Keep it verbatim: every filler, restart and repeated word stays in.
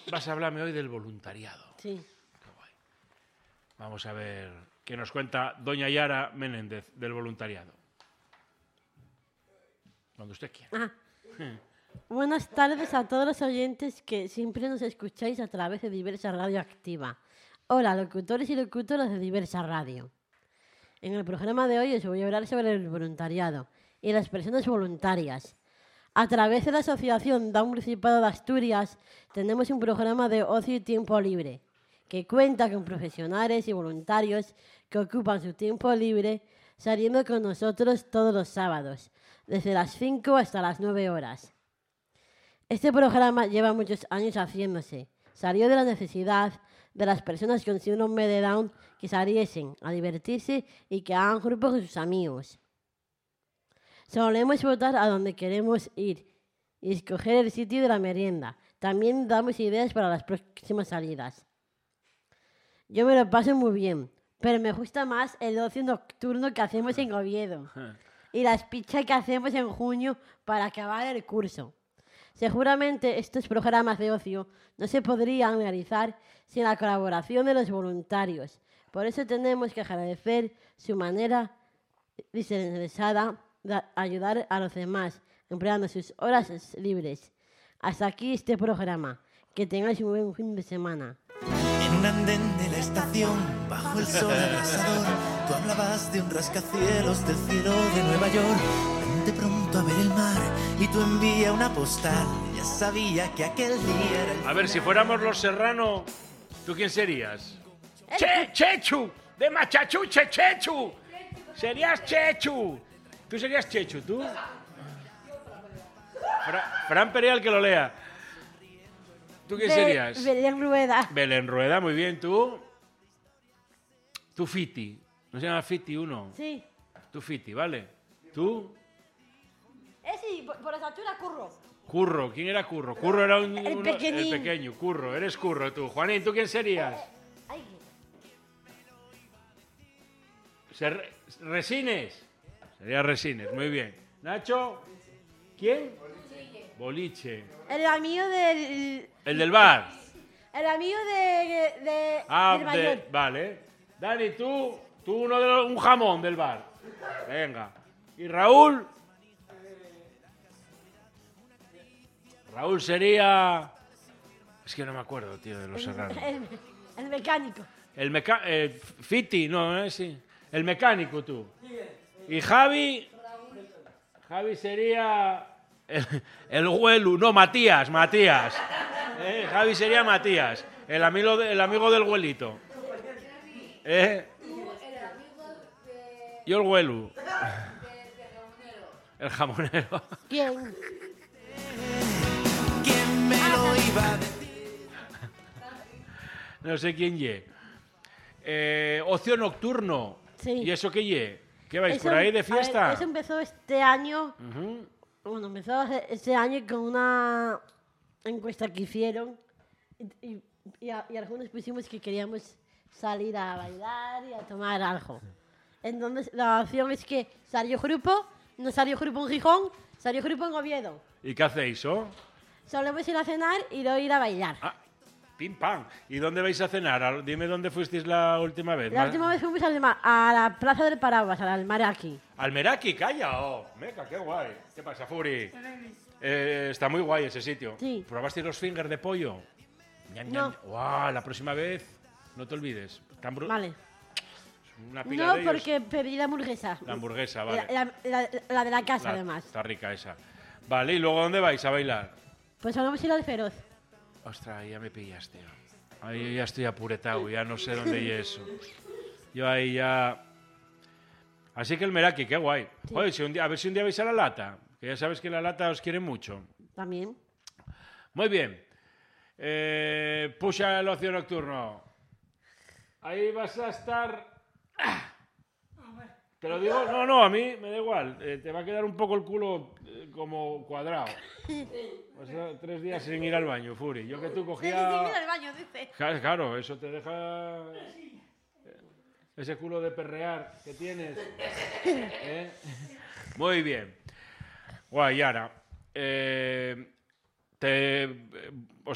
vas a hablarme hoy del voluntariado. Sí. Qué guay. Vamos a ver qué nos cuenta doña Yara Menéndez del voluntariado. Cuando usted quiera. Ah. Buenas tardes a todos los oyentes que siempre nos escucháis a través de Diversa Radio Activa. Hola, locutores y locutoras de Diversa Radio. En el programa de hoy os voy a hablar sobre el voluntariado y las personas voluntarias. A través de la Asociación da un Principado de Asturias tenemos un programa de ocio y tiempo libre que cuenta con profesionales y voluntarios que ocupan su tiempo libre saliendo con nosotros todos los sábados, desde las cinco hasta las nueve horas. Este programa lleva muchos años haciéndose. Salió de la necesidad de las personas con síndrome de Down que saliesen a divertirse y que hagan grupos con sus amigos. Solemos votar a donde queremos ir y escoger el sitio de la merienda. También damos ideas para las próximas salidas. Yo me lo paso muy bien, pero me gusta más el ocio nocturno que hacemos en Oviedo y las pizzas que hacemos en junio para acabar el curso. Seguramente estos programas de ocio no se podrían realizar sin la colaboración de los voluntarios. Por eso tenemos que agradecer su manera desinteresada de ayudar a los demás, empleando sus horas libres. Hasta aquí este programa. Que tengáis un buen fin de semana. En un andén de la estación, bajo el sol abrasador, tú hablabas de un rascacielos del cielo de Nueva York. De pronto a ver el mar y tú envía una postal. Ya sabía que aquel día era el... A ver, si fuéramos los Serrano, ¿tú quién serías? ¡Che, Chechu! ¡De Machachuche, Chechu! Serías Chechu. Tú serías Chechu, ¿tú? Fra, Fran Pereal, que lo lea. ¿Tú quién Be- serías? Belén Rueda. Belén Rueda, muy bien. ¿Tú? Tú Fiti. ¿No se llama Fiti uno? Sí. Tú Fiti, ¿vale? ¿Tú? Eh, sí, por, por esa altura curro. Curro. ¿Quién era Curro? Curro era un, El uno- pequeñín. el pequeño. Curro. Eres Curro, tú. Juanín, ¿tú quién serías? Ay, Ser- Resines. Sería Resines, muy bien. Nacho. ¿Quién? Boliche. el amigo del... El del bar. El amigo de... de Ah, del de- mayor. vale. Dani, tú, tú uno de los- un jamón del bar. Venga. Y Raúl. Raúl sería... Es que no me acuerdo, tío, de los serranos. El, el mecánico. El meca... eh, Fiti, no, eh, sí. El mecánico, tú. Y Javi... Javi sería... El, el Huelu, no, Matías, Matías. Eh, Javi sería Matías, el amigo, de- el amigo del Huelito. ¿Eh? Yo el Huelu. El jamonero. ¿Quién? ¿Quién me lo iba a decir? No sé quién ye. Eh, ocio nocturno. Sí. ¿Y eso qué ye? ¿Qué vais Eso- por ahí de a ver, fiesta? eso empezó este año. Ujú. Bueno, empezó hace- este año con una encuesta que hicieron y, y- y a- y algunos pusimos que queríamos salir a bailar y a tomar algo. Entonces la opción es que salió grupo, no salió grupo en Gijón, salió grupo en Oviedo. ¿Y qué hacéis, oh? Solemos ir a cenar y luego ir a bailar. Ah, pim pam. ¿Y dónde vais a cenar? Al- Dime dónde fuisteis la última vez. La Ma- última vez fuimos al ma- a la Plaza del Paraguas, al Almaraki. Al Meraki, calla. Oh, meca, qué guay. ¿Qué pasa, Furi? Eh, está muy guay ese sitio. Sí. ¿Probasteis los fingers de pollo? Ñam, No. ñam. Guau, la próxima vez, no te olvides. Tan bru- Vale. Una pila No, de ellos. porque pedí la hamburguesa. La hamburguesa, vale. La, la- la- la de la casa, La- además. Está rica esa. Vale, ¿y luego dónde vais a bailar? Pues solemos ir al Feroz. Ostras, ya me pillaste. Ahí yo ya estoy apuretado, ya no sé dónde y eso. Yo ahí ya... Así que el Meraki, qué guay. Sí. Joder, si un día, a ver si un día vais a la lata. Que ya sabes que la lata os quiere mucho. También. Muy bien. Eh, puxa el ocio nocturno. Ahí vas a estar... ¡Ah! Te lo digo, no, no, a mí me da igual. Eh, te va a quedar un poco el culo eh, como cuadrado. Vas a tres días sin ir al baño, Furi. Yo que tú cogía... al baño, dice. Claro, claro, eso te deja ese culo de perrear que tienes. ¿Eh? Muy bien. Guay, Yara. Eh, te,